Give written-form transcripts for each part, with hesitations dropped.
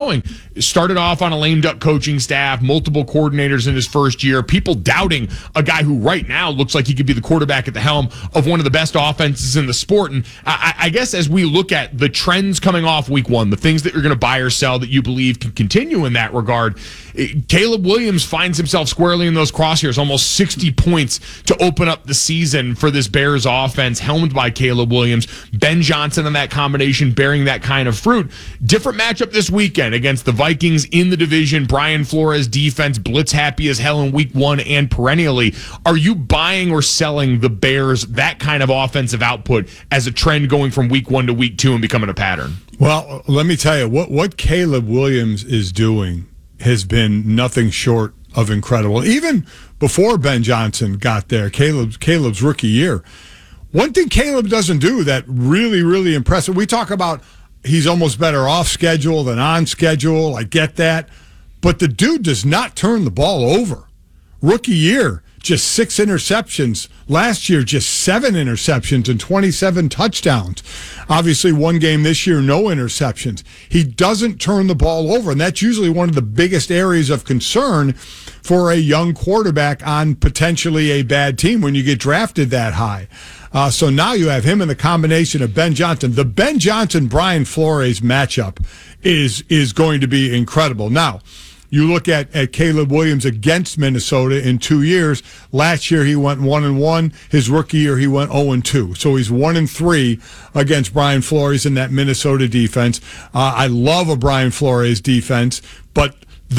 going. Started off on a lame duck coaching staff, multiple coordinators in his first year, people doubting a guy who right now looks like he could be the quarterback at the helm of one of the best offenses in the sport. And I guess as we look at the trends coming off week one, the things that you're going to buy or sell that you believe can continue in that regard, Caleb Williams finds himself squarely in those crosshairs, almost 60 points to open up the season for this Bears offense, helmed by Caleb Williams. Ben Johnson and that combination bearing that kind of fruit. Different matchup this weekend against the Vikings in the division. Brian Flores defense blitz happy as hell in week one and perennially. Are you buying or selling the Bears that kind of offensive output as a trend going from week one to week two and becoming a pattern? Well, let me tell you, what Caleb Williams is doing has been nothing short of incredible. Even before Ben Johnson got there, Caleb's rookie year. One thing Caleb doesn't do that really, really impressive, we talk about he's almost better off schedule than on schedule. I get that. But the dude does not turn the ball over. Rookie year, just 6 interceptions. Last year, just 7 interceptions and 27 touchdowns. Obviously, one game this year, no interceptions. He doesn't turn the ball over, and that's usually one of the biggest areas of concern for a young quarterback on potentially a bad team when you get drafted that high. So now you have him in the combination of Ben Johnson. The Ben Johnson-Brian Flores matchup is going to be incredible. Now, you look at Caleb Williams against Minnesota in 2 years. Last year he went 1-1. His rookie year he went 0-2. So he's 1-3 against Brian Flores in that Minnesota defense. I love a Brian Flores defense, but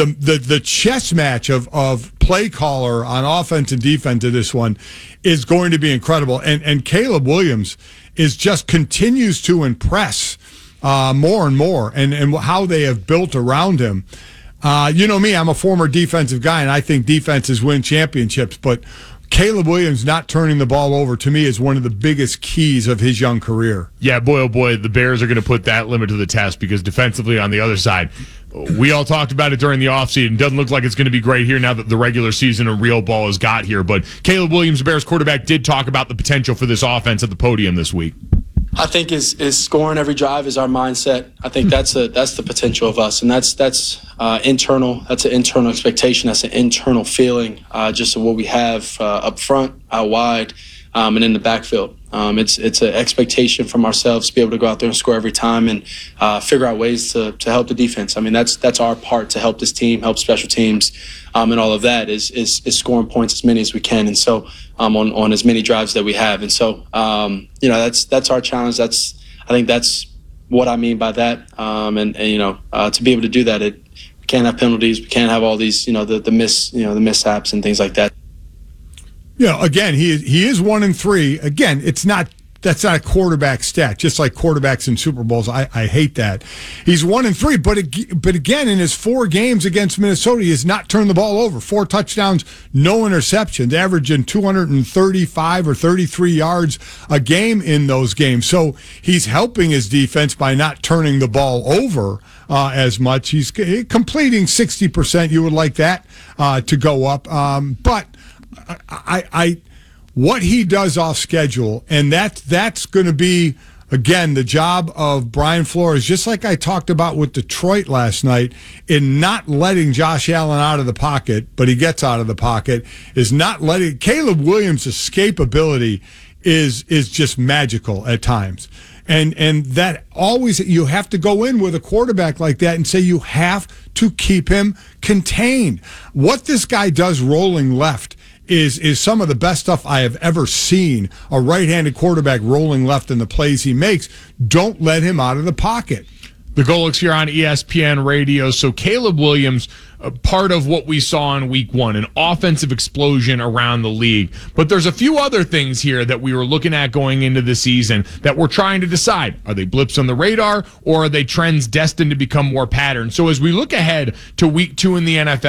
the chess match of play caller on offense and defense of this one is going to be incredible. And Caleb Williams continues to impress more and more, and how they have built around him. You know me, I'm a former defensive guy, and I think defenses win championships, but Caleb Williams not turning the ball over, to me, is one of the biggest keys of his young career. Yeah, boy, oh boy, the Bears are going to put that limit to the test, because defensively on the other side, we all talked about it during the offseason. Doesn't look like it's going to be great here now that the regular season of real ball has got here. But Caleb Williams, the Bears quarterback, did talk about the potential for this offense at the podium this week. I think is scoring every drive is our mindset. I think that's the potential of us, and that's internal. That's an internal expectation. That's an internal feeling, just of what we have up front, out wide, and in the backfield. It's an expectation from ourselves to be able to go out there and score every time and figure out ways to help the defense. I mean, that's our part to help this team, help special teams, and all of that is scoring points as many as we can, and so on as many drives that we have. And so that's our challenge. I think that's what I mean by that. And to be able to do that, we can't have penalties. We can't have all these the mishaps and things like that. Again, he is 1-3. Again, that's not a quarterback stat, just like quarterbacks in Super Bowls. I hate that. He's 1-3, but again, in his 4 games against Minnesota, he has not turned the ball over. 4 touchdowns, no interceptions, averaging 235 or 33 yards a game in those games. So he's helping his defense by not turning the ball over as much. He's completing 60%. You would like that to go up, but what he does off schedule, and that's going to be, again, the job of Brian Flores, just like I talked about with Detroit last night, in not letting Josh Allen out of the pocket, but he gets out of the pocket, is not letting Caleb Williams' escapability is just magical at times. And that always, you have to go in with a quarterback like that and say you have to keep him contained. What this guy does rolling left is some of the best stuff I have ever seen. A right-handed quarterback rolling left in the plays he makes. Don't let him out of the pocket. The Golics here on ESPN Radio. So Caleb Williams, part of what we saw in week one, an offensive explosion around the league. But there's a few other things here that we were looking at going into the season that we're trying to decide. Are they blips on the radar, or are they trends destined to become more patterns? So as we look ahead to week 2 in the NFL,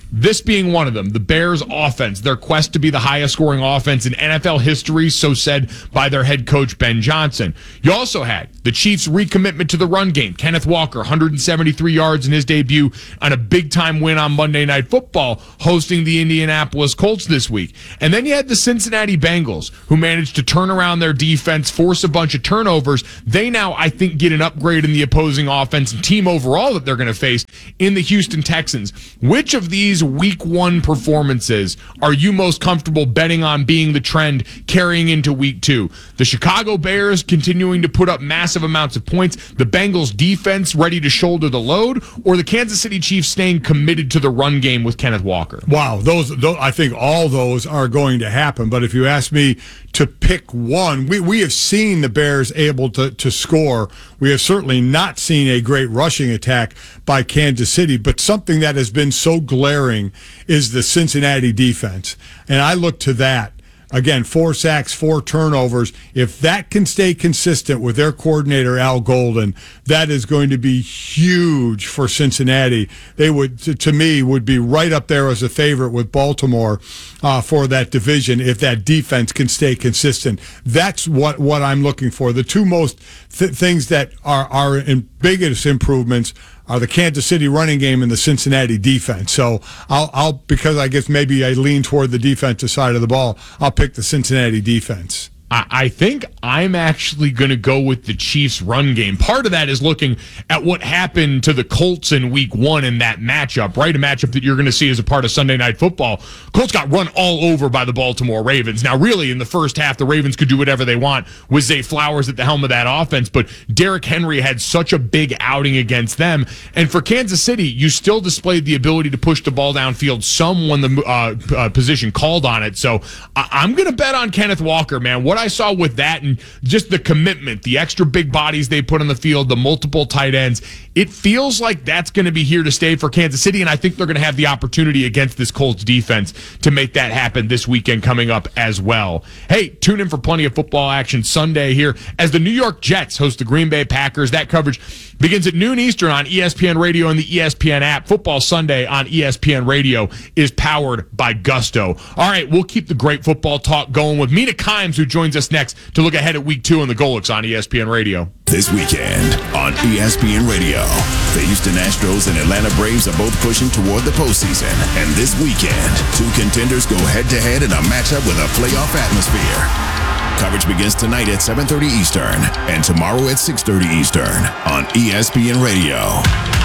This being one of them, the Bears offense, their quest to be the highest scoring offense in NFL history, so said by their head coach, Ben Johnson. You also had the Chiefs' recommitment to the run game. Kenneth Walker, 173 yards in his debut on a big-time win on Monday Night Football, hosting the Indianapolis Colts this week. And then you had the Cincinnati Bengals, who managed to turn around their defense, force a bunch of turnovers. They now, I think, get an upgrade in the opposing offense and team overall that they're going to face in the Houston Texans. Which of these week one performances are you most comfortable betting on being the trend carrying into week two? The Chicago Bears continuing to put up massive amounts of points, the Bengals defense ready to shoulder the load, or the Kansas City Chiefs staying committed to the run game with Kenneth Walker? Wow, those I think all those are going to happen. But if you ask me to pick one, we have seen the Bears able to score. We have certainly not seen a great rushing attack by Kansas City, but something that has been so glaring is the Cincinnati defense. And I look to that. Again, 4 sacks, 4 turnovers. If that can stay consistent with their coordinator, Al Golden, that is going to be huge for Cincinnati. They would, to me, would be right up there as a favorite with Baltimore for that division if that defense can stay consistent. That's what I'm looking for. The two most things that are in biggest improvements are the Kansas City running game and the Cincinnati defense. So I'll because I guess maybe I lean toward the defensive side of the ball, I'll pick the Cincinnati defense. I think I'm actually going to go with the Chiefs' run game. Part of that is looking at what happened to the Colts in week one in that matchup, right? A matchup that you're going to see as a part of Sunday Night Football. Colts got run all over by the Baltimore Ravens. Now, really, in the first half, the Ravens could do whatever they want with Zay Flowers at the helm of that offense, but Derrick Henry had such a big outing against them. And for Kansas City, you still displayed the ability to push the ball downfield some when the position called on it. So I'm going to bet on Kenneth Walker, man. What I saw with that and just the commitment, the extra big bodies they put on the field, the multiple tight ends, it feels like that's going to be here to stay for Kansas City, and I think they're going to have the opportunity against this Colts defense to make that happen this weekend coming up as well. Hey, tune in for plenty of football action Sunday here as the New York Jets host the Green Bay Packers. That coverage begins at noon Eastern on ESPN Radio and the ESPN app. Football Sunday on ESPN Radio is powered by Gusto. All right, we'll keep the great football talk going with Mina Kimes, who joins us next to look ahead at week 2 in the Golix on ESPN Radio. This weekend on ESPN Radio, the Houston Astros and Atlanta Braves are both pushing toward the postseason. And this weekend, 2 contenders go head-to-head in a matchup with a playoff atmosphere. Coverage begins tonight at 7:30 Eastern and tomorrow at 6:30 Eastern on ESPN Radio.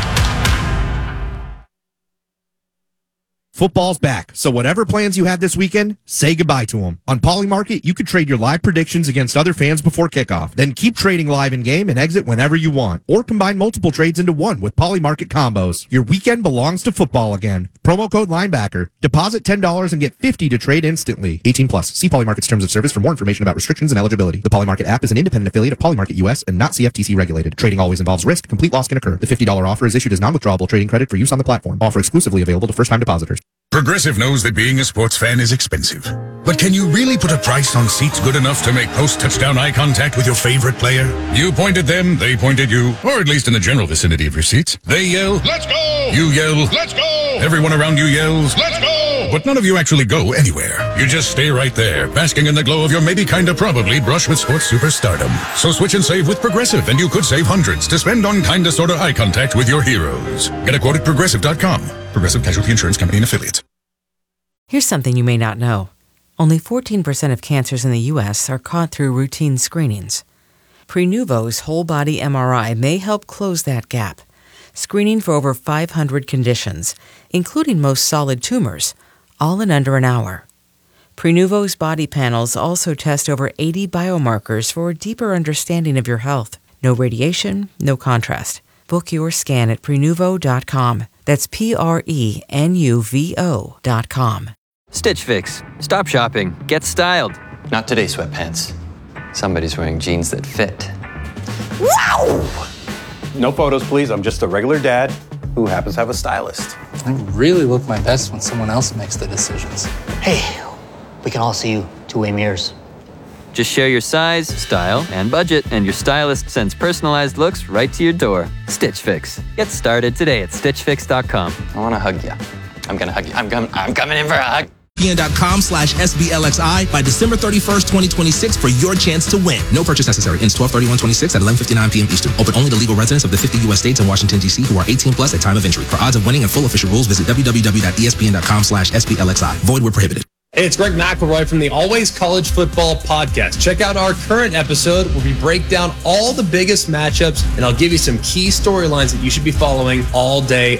Football's back, so whatever plans you had this weekend, say goodbye to them. On Polymarket, you could trade your live predictions against other fans before kickoff. Then keep trading live in-game and exit whenever you want. Or combine multiple trades into one with Polymarket combos. Your weekend belongs to football again. Promo code Linebacker. Deposit $10 and get $50 to trade instantly. 18 plus. See Polymarket's terms of service for more information about restrictions and eligibility. The Polymarket app is an independent affiliate of Polymarket US and not CFTC regulated. Trading always involves risk. Complete loss can occur. The $50 offer is issued as non-withdrawable trading credit for use on the platform. Offer exclusively available to first-time depositors. Progressive knows that being a sports fan is expensive. But can you really put a price on seats good enough to make post-touchdown eye contact with your favorite player? You point at them, they point at you, or at least in the general vicinity of your seats. They yell, "Let's go!" You yell, "Let's go!" Everyone around you yells, "Let's go!" But none of you actually go anywhere. You just stay right there, basking in the glow of your maybe kinda probably brush with sports superstardom. So switch and save with Progressive, and you could save hundreds to spend on kinda sorta eye contact with your heroes. Get a quote at Progressive.com. Progressive Casualty Insurance Company and Affiliates. Here's something you may not know. Only 14% of cancers in the U.S. are caught through routine screenings. Prenuvo's whole-body MRI may help close that gap, screening for over 500 conditions, including most solid tumors, all in under an hour. Prenuvo's body panels also test over 80 biomarkers for a deeper understanding of your health. No radiation, no contrast. Book your scan at Prenuvo.com. That's Prenuvo.com. Stitch Fix. Stop shopping. Get styled. Not today, sweatpants. Somebody's wearing jeans that fit. Wow! No photos, please. I'm just a regular dad who happens to have a stylist. I really look my best when someone else makes the decisions. Hey, we can all see you two-way mirrors. Just share your size, style, and budget, and your stylist sends personalized looks right to your door. Stitch Fix. Get started today at StitchFix.com. I want to hug you. I'm gonna hug you. I'm coming in for a hug. ESPN.com/SBLXI by December 31st, 2026 for your chance to win. No purchase necessary. Ends 12/31/26 at 11:59 p.m. Eastern. Open only to legal residents of the 50 U.S. states and Washington, D.C. who are 18 plus at time of entry. For odds of winning and full official rules, visit www.ESPN.com/SBLXI. Void where prohibited. Hey, it's Greg McElroy from the Always College Football Podcast. Check out our current episode where we break down all the biggest matchups, and I'll give you some key storylines that you should be following all day,